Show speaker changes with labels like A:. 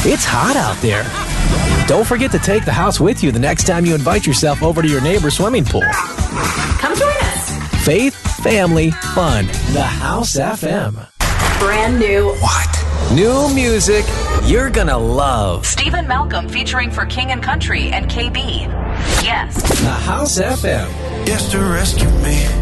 A: It's hot out there. Don't forget to take the house with you the next time you invite yourself over to your neighbor's swimming pool.
B: Come join us.
A: Faith, family, fun. The House FM.
B: Brand new.
A: What? New music you're gonna love.
B: Stephen Malcolm featuring For King and Country and KB. Yes.
A: The House FM.
C: Yes, to rescue me.